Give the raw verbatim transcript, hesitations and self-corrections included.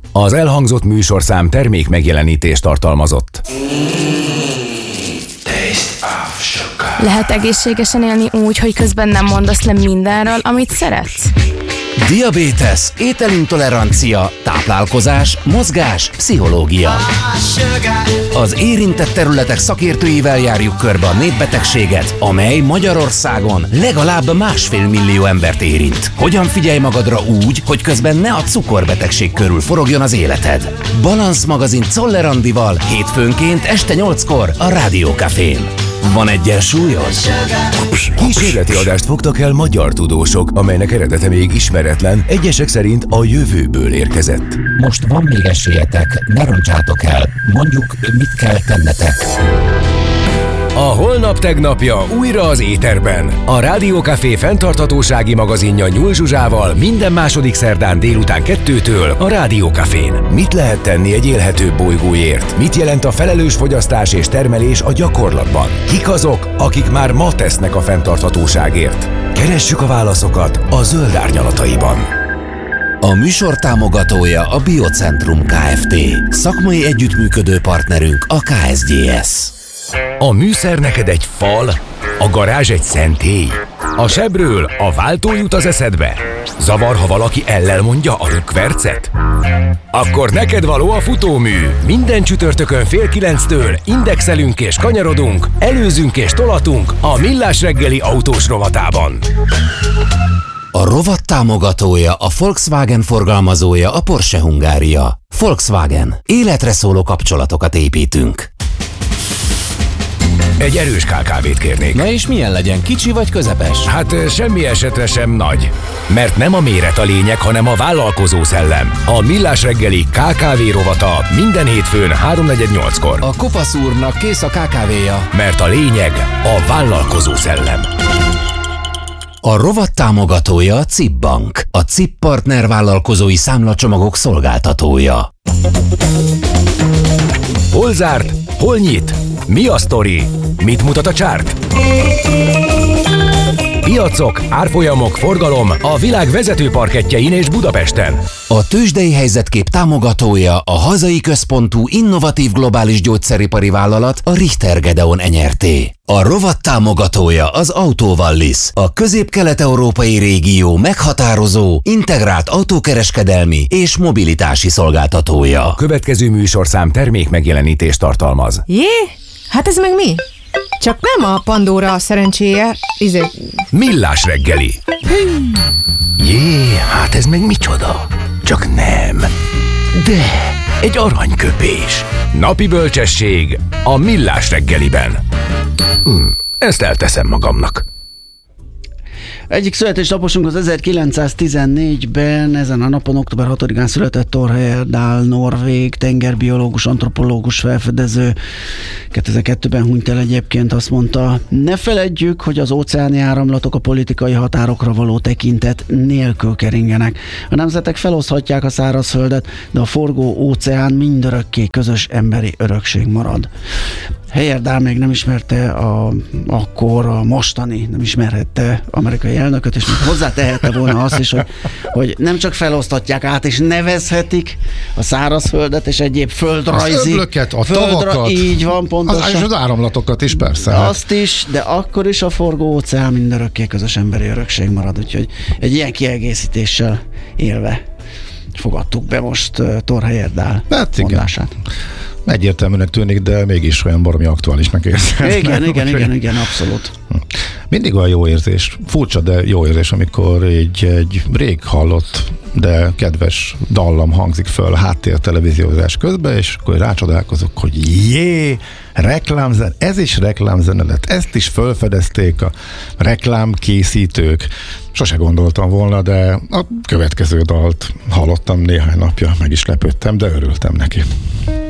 Az elhangzott műsorszám termék megjelenítést tartalmazott. Lehet egészségesen élni úgy, hogy közben nem mondasz le mindenről, amit szeretsz? Diabétesz, ételintolerancia, táplálkozás, mozgás, pszichológia. Az érintett területek szakértőivel járjuk körbe a népbetegséget, amely Magyarországon legalább másfél millió embert érint. Hogyan figyelj magadra úgy, hogy közben ne a cukorbetegség körül forogjon az életed? Balansz magazin Czoller Andival hétfőnként este nyolckor a Rádió Cafén. Van egyensúlyod? Kísérleti adást fogtak el magyar tudósok, amelynek eredete még ismeretlen, egyesek szerint a jövőből érkezett. Most van még esélyetek, ne roncsátok el. Mondjuk, mit kell tennetek. A holnap tegnapja újra az éterben. A Rádió Café fenntarthatósági magazinja Nyúl Zsuzsával minden második szerdán délután kettőtől a Rádió Cafén. Mit lehet tenni egy élhetőbb bolygóért? Mit jelent a felelős fogyasztás és termelés a gyakorlatban? Kik azok, akik már ma tesznek a fenntarthatóságért? Keressük a válaszokat a Zöld Árnyalataiban. A műsor támogatója a Biocentrum Kft. Szakmai együttműködő partnerünk a ká es gé es. A műszer neked egy fal, a garázs egy szentély. A sebről a váltó jut az eszedbe. Zavar, ha valaki ellel mondja a rökkvercet? Akkor neked való a futómű. Minden csütörtökön fél kilenctől indexelünk és kanyarodunk, előzünk és tolatunk a Millás reggeli autós rovatában. A rovat támogatója, a Volkswagen forgalmazója, a Porsche Hungária. Volkswagen. Életre szóló kapcsolatokat építünk. Egy erős ká ká vét kérnék. Na és milyen legyen, kicsi vagy közepes? Hát semmi esetre sem nagy. Mert nem a méret a lényeg, hanem a vállalkozó szellem. A Millás reggeli ká ká vé rovata minden hétfőn háromnegyed nyolckor. A kopasz úrnak kész a ká ká véja. Mert a lényeg a vállalkozó szellem. A rovat támogatója a cé i pé Bank, a cé i pé partner vállalkozói számlacsomagok szolgáltatója. Hol zárt? Hol nyit? Mi a sztori? Mit mutat a csárt? Piacok, árfolyamok, forgalom a világ vezető parkettjein és Budapesten. A tőzsdei helyzetkép támogatója a hazai központú innovatív globális gyógyszeripari vállalat, a Richter Gedeon Enyerté. A rovat támogatója az Autovallis, a közép-kelet-európai régió meghatározó, integrált autókereskedelmi és mobilitási szolgáltatója. A következő műsorszám termék megjelenítést tartalmaz. Jé? Hát ez meg mi? Csak nem a Pandora a szerencséje, izé... Millás reggeli. Jé, hát ez meg micsoda? Csak nem. De, egy aranyköpés. Napi bölcsesség a Millás reggeliben. Hm, ezt elteszem magamnak. Egyik születésnaposunk az ezerkilencszáztizennégyben, ezen a napon, október hatodikán született Thor Heyerdahl, norvég tengerbiológus, antropológus, felfedező. kétezer-kettőben hunyt el egyébként, azt mondta, ne feledjük, hogy az óceáni áramlatok a politikai határokra való tekintet nélkül keringenek. A nemzetek feloszthatják a szárazföldet, de a forgó óceán mindörökké közös emberi örökség marad. Heyerdahl még nem ismerte a, akkor a mostani, nem ismerhette amerikai elnököt, és még hozzátehette volna azt is, hogy, hogy nem csak felosztatják át, és nevezhetik a szárazföldet, és egyéb földrajzi... Az öblöket, a földra, tavakat. Így van, pontosan. Az, és az áramlatokat is, persze. De azt is, de akkor is a forgó óceán mindörökké közös emberi örökség marad, úgyhogy egy ilyen kiegészítéssel élve fogadtuk be most uh, Thor Heyerdahl hát mondását. Egyértelműnek tűnik, de mégis olyan baromi aktuálisnak érzem. Igen, igen, igen, igen, abszolút. Mindig olyan jó érzés, furcsa, de jó érzés, amikor egy, egy rég hallott, de kedves dallam hangzik föl a háttér televíziózás közben, és akkor rácsodálkozok, hogy jé, reklámzen, ez is reklámzene lett, ezt is felfedezték a reklámkészítők. Sose gondoltam volna, de a következő dalt hallottam néhány napja, meg is lepődtem, de örültem neki.